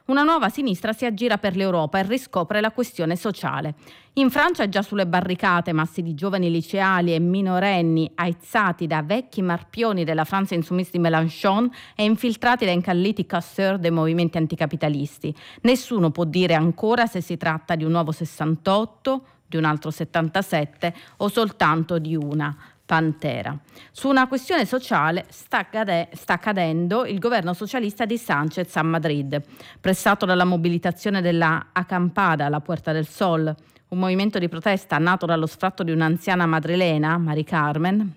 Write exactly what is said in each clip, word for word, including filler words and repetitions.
una nuova sinistra si aggira per l'Europa e riscopre la questione sociale. In Francia è già sulle barricate massi di giovani liceali e minorenni aizzati da vecchi marpioni della France Insoumise di Mélenchon e infiltrati da incalliti casseur dei movimenti anticapitalisti. Nessuno può dire ancora se si tratta di un nuovo sessantotto, di un altro settantasette o soltanto di una pantera. Su una questione sociale sta, cade- sta cadendo il governo socialista di Sánchez a Madrid, pressato dalla mobilitazione della Acampada, la Puerta del Sol, un movimento di protesta nato dallo sfratto di un'anziana madrilena, Mari Carmen.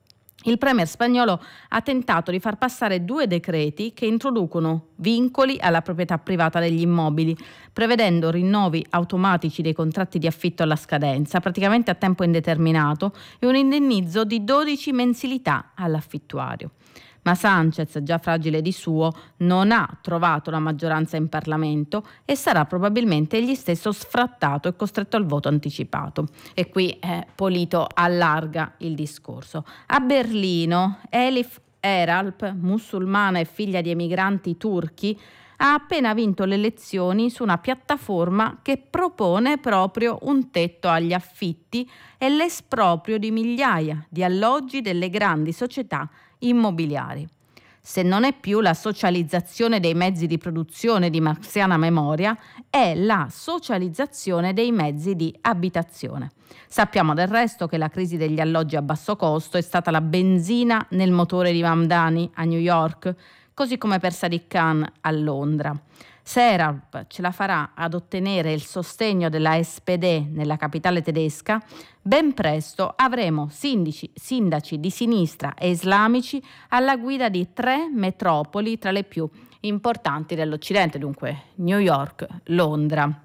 Il premier spagnolo ha tentato di far passare due decreti che introducono vincoli alla proprietà privata degli immobili, prevedendo rinnovi automatici dei contratti di affitto alla scadenza, praticamente a tempo indeterminato, e un indennizzo di dodici mensilità all'affittuario. Ma Sánchez, già fragile di suo, non ha trovato la maggioranza in Parlamento e sarà probabilmente egli stesso sfrattato e costretto al voto anticipato. E qui eh, Polito allarga il discorso. A Berlino, Elif Eralp, musulmana e figlia di emigranti turchi, ha appena vinto le elezioni su una piattaforma che propone proprio un tetto agli affitti e l'esproprio di migliaia di alloggi delle grandi società immobiliari. Se non è più la socializzazione dei mezzi di produzione di marxiana memoria, è la socializzazione dei mezzi di abitazione. Sappiamo del resto che la crisi degli alloggi a basso costo è stata la benzina nel motore di Mamdani a New York, così come per Sadiq Khan a Londra. Se Eralp ce la farà ad ottenere il sostegno della S P D nella capitale tedesca, ben presto avremo sindaci, sindaci di sinistra e islamici alla guida di tre metropoli tra le più importanti dell'Occidente, dunque New York, Londra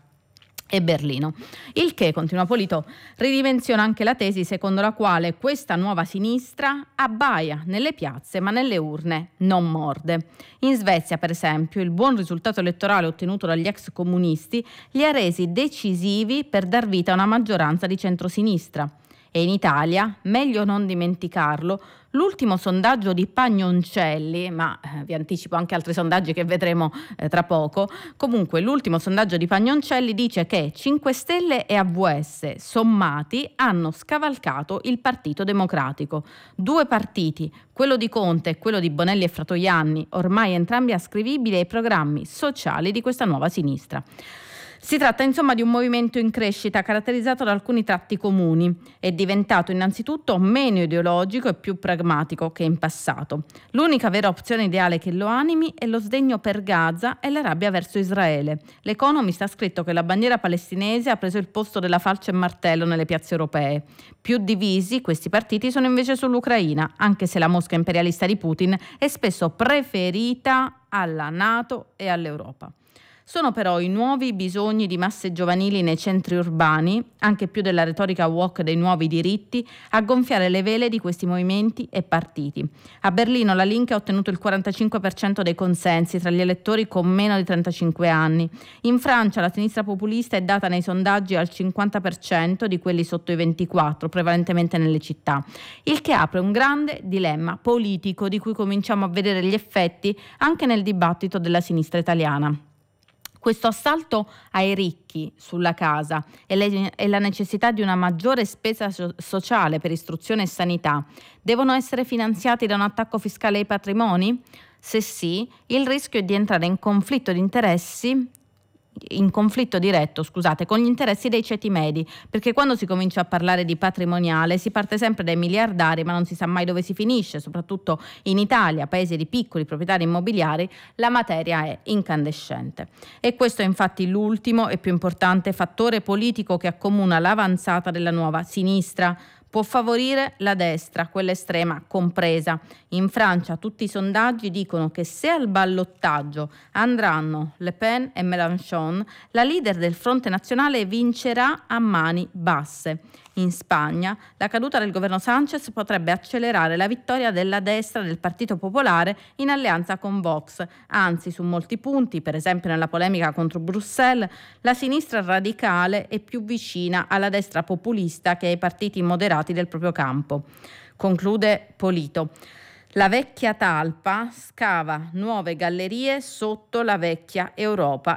e Berlino. Il che, continua Polito, ridimensiona anche la tesi secondo la quale questa nuova sinistra abbaia nelle piazze ma nelle urne non morde. In Svezia, per esempio, il buon risultato elettorale ottenuto dagli ex comunisti li ha resi decisivi per dar vita a una maggioranza di centrosinistra. E in Italia, meglio non dimenticarlo, l'ultimo sondaggio di Pagnoncelli, ma eh, vi anticipo anche altri sondaggi che vedremo eh, tra poco, comunque l'ultimo sondaggio di Pagnoncelli dice che cinque Stelle e A V S sommati hanno scavalcato il Partito Democratico. Due partiti, quello di Conte e quello di Bonelli e Fratoianni, ormai entrambi ascrivibili ai programmi sociali di questa nuova sinistra. Si tratta insomma di un movimento in crescita caratterizzato da alcuni tratti comuni. È diventato innanzitutto meno ideologico e più pragmatico che in passato. L'unica vera opzione ideale che lo animi è lo sdegno per Gaza e la rabbia verso Israele. L'Economist ha scritto che la bandiera palestinese ha preso il posto della falce e martello nelle piazze europee. Più divisi questi partiti sono invece sull'Ucraina, anche se la Mosca imperialista di Putin è spesso preferita alla NATO e all'Europa. Sono però i nuovi bisogni di masse giovanili nei centri urbani, anche più della retorica woke dei nuovi diritti, a gonfiare le vele di questi movimenti e partiti. A Berlino la Linke ha ottenuto il quarantacinque per cento dei consensi tra gli elettori con meno di trentacinque anni. In Francia la sinistra populista è data nei sondaggi al cinquanta per cento di quelli sotto i ventiquattro, prevalentemente nelle città, il che apre un grande dilemma politico di cui cominciamo a vedere gli effetti anche nel dibattito della sinistra italiana. Questo assalto ai ricchi sulla casa e, le, e la necessità di una maggiore spesa so- sociale per istruzione e sanità devono essere finanziati da un attacco fiscale ai patrimoni? Se sì, il rischio è di entrare in conflitto di interessi in conflitto diretto, scusate, con gli interessi dei ceti medi, perché quando si comincia a parlare di patrimoniale si parte sempre dai miliardari, ma non si sa mai dove si finisce, soprattutto in Italia, paese di piccoli proprietari immobiliari, la materia è incandescente. E questo è infatti l'ultimo e più importante fattore politico che accomuna l'avanzata della nuova sinistra. Può favorire la destra, quella estrema compresa. In Francia tutti i sondaggi dicono che se al ballottaggio andranno Le Pen e Mélenchon, la leader del Fronte Nazionale vincerà a mani basse. In Spagna la caduta del governo Sánchez potrebbe accelerare la vittoria della destra del Partito Popolare in alleanza con Vox. Anzi, su molti punti, per esempio nella polemica contro Bruxelles, la sinistra radicale è più vicina alla destra populista che ai partiti moderati del proprio campo. Conclude Polito. La vecchia talpa scava nuove gallerie sotto la vecchia Europa